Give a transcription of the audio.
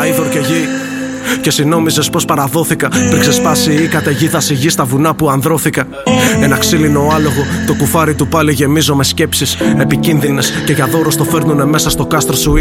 είδωρ και γη. Και εσύ νόμιζες πως παραδόθηκα. Πριν ξεσπάσει η καταιγίδα στη γη στα βουνά που ανδρώθηκα. Ένα ξύλινο άλογο, το κουφάρι του πάλι γεμίζω με σκέψεις επικίνδυνες. Και για δώρο στο φέρνουνε μέσα στο κάστρο σου.